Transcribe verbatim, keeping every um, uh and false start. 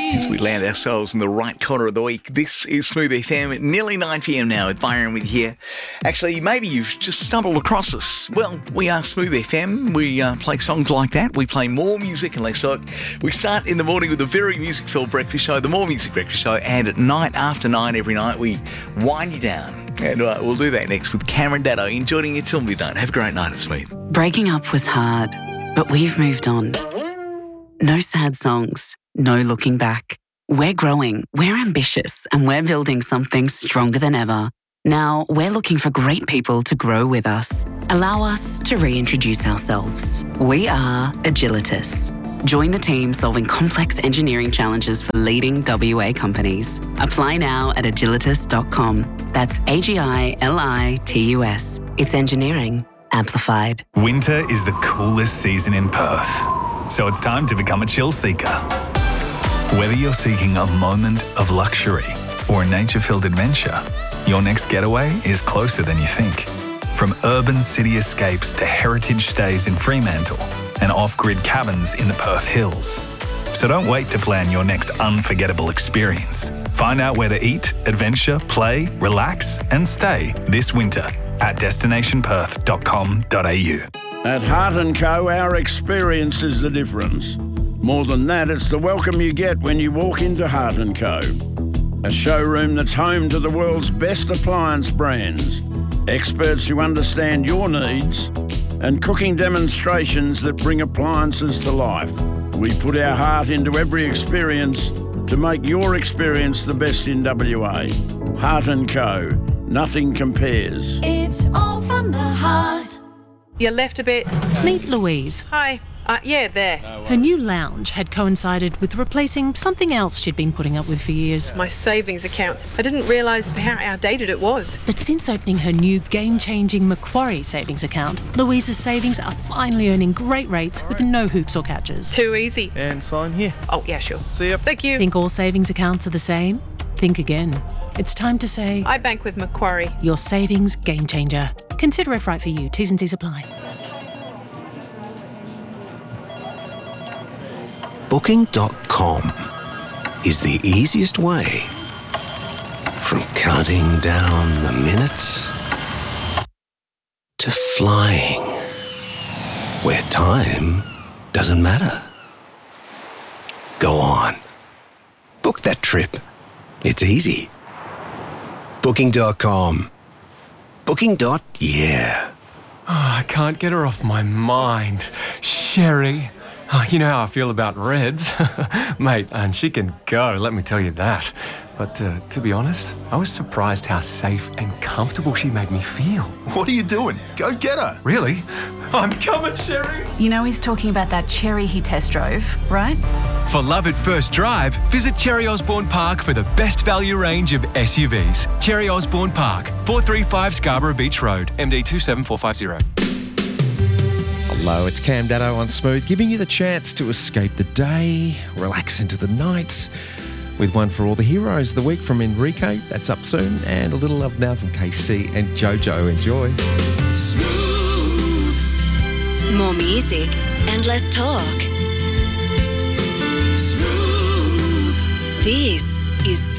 As we land ourselves in the right corner of the week, this is Smooth F M at nearly nine p.m. now with Byron with you here. Actually, maybe you've just stumbled across us. Well, we are Smooth F M. We uh, play songs like that. We play more music and less talk. We start in the morning with a very music-filled breakfast show, the More Music Breakfast Show, and at night after nine every night, we wind you down. And uh, we'll do that next with Cameron Daddo, enjoying you till midnight. Have a great night at Smooth. Breaking up was hard, but we've moved on. No sad songs, no looking back. We're growing, we're ambitious, and we're building something stronger than ever. Now, we're looking for great people to grow with us. Allow us to reintroduce ourselves. We are Agilitas. Join the team solving complex engineering challenges for leading W A companies. Apply now at agilitas dot com. That's A G I L I T U S. It's engineering amplified. Winter is the coolest season in Perth. So it's time to become a chill seeker. Whether you're seeking a moment of luxury or a nature-filled adventure, your next getaway is closer than you think. From urban city escapes to heritage stays in Fremantle and off-grid cabins in the Perth Hills. So don't wait to plan your next unforgettable experience. Find out where to eat, adventure, play, relax and stay this winter at destination perth dot com dot a u. At Heart and Co, our experience is the difference. More than that, it's the welcome you get when you walk into Heart and Co, a showroom that's home to the world's best appliance brands, experts who understand your needs, and cooking demonstrations that bring appliances to life. We put our heart into every experience to make your experience the best in W A. Heart and Co, nothing compares. It's all from the heart. You left a bit. Meet Louise. Hi. Uh, yeah, there. Her new lounge had coincided with replacing something else she'd been putting up with for years. My savings account. I didn't realise how outdated it was. But since opening her new game-changing Macquarie savings account, Louise's savings are finally earning great rates with no hoops or catches. Too easy. And sign here. Oh, yeah, sure. See ya. Thank you. Think all savings accounts are the same? Think again. It's time to say... I bank with Macquarie. Your savings game changer. Consider if right for you. T's and C's apply. Booking dot com is the easiest way from counting down the minutes to flying where time doesn't matter. Go on. Book that trip. It's easy. Booking dot com. Booking. Yeah. Oh, I can't get her off my mind. Sherry. Oh, you know how I feel about Reds. Mate, and she can go, let me tell you that. But uh, to be honest, I was surprised how safe and comfortable she made me feel. What are you doing? Go get her. Really? I'm coming, Sherry. You know he's talking about that Cherry he test drove, right? For love at first drive, visit Cherry Osborne Park for the best value range of S U Vs. Cherry Osborne Park, four thirty-five Scarborough Beach Road, M D two seven four five zero. Hello, it's Cam Daddo on Smooth, giving you the chance to escape the day, relax into the night, with one for all the heroes of the week from Enrique, that's up soon, and a little love now from K C and Jojo. Enjoy. Smooth. More music and less talk. Smooth. This is